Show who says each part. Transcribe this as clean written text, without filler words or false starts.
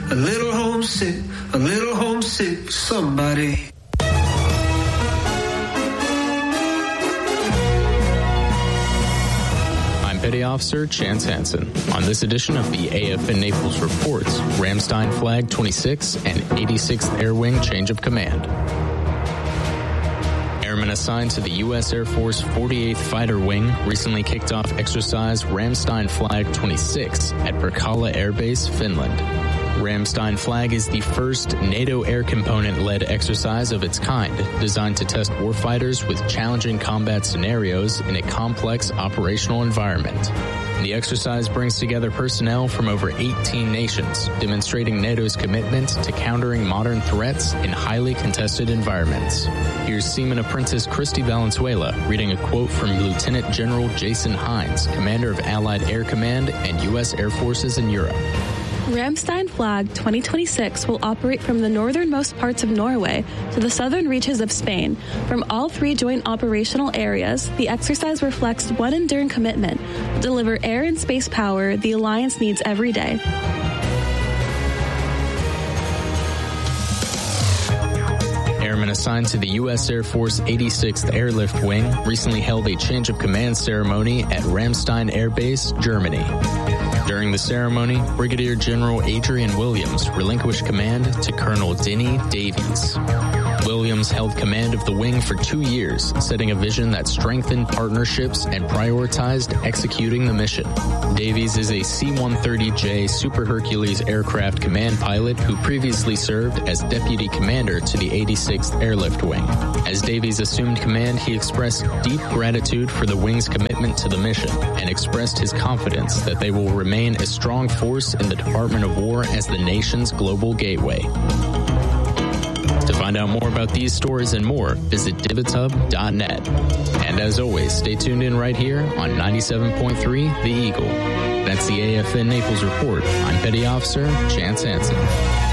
Speaker 1: a little homesick for somebody.
Speaker 2: Petty Officer Chance Hansen. On this edition of the AFN Naples Reports, Ramstein Flag 26 and 86th Air Wing change of command. Airmen assigned to the U.S. Air Force 48th Fighter Wing recently kicked off exercise Ramstein Flag 26 at Perkala Air Base, Finland. Ramstein Flag is the first NATO air component-led exercise of its kind, designed to test warfighters with challenging combat scenarios in a complex operational environment. The exercise brings together personnel from over 18 nations, demonstrating NATO's commitment to countering modern threats in highly contested environments. Here's Seaman Apprentice Christy Valenzuela reading a quote from Lieutenant General Jason Hines, Commander of Allied Air Command and U.S. Air Forces in Europe.
Speaker 3: Ramstein Flag 2026 will operate from the northernmost parts of Norway to the southern reaches of Spain. From all three joint operational areas, the exercise reflects one enduring commitment to deliver air and space power the alliance needs every day.
Speaker 2: Airmen assigned to the U.S. Air Force 86th Airlift Wing recently held a change of command ceremony at Ramstein Air Base, Germany. During the ceremony, Brigadier General Adrian Williams relinquished command to Colonel Denny Davies. Williams held command of the wing for 2 years, setting a vision that strengthened partnerships and prioritized executing the mission. Davies is a C-130J Super Hercules aircraft command pilot who previously served as deputy commander to the 86th Airlift Wing. As Davies assumed command, he expressed deep gratitude for the wing's commitment to the mission and expressed his confidence that they will remain a strong force in the Department of War as the nation's global gateway. To find out more about these stories and more, visit DivotHub.net. And as always, stay tuned in right here on 97.3 The Eagle. That's the AFN Naples Report. I'm Petty Officer Chance Hansen.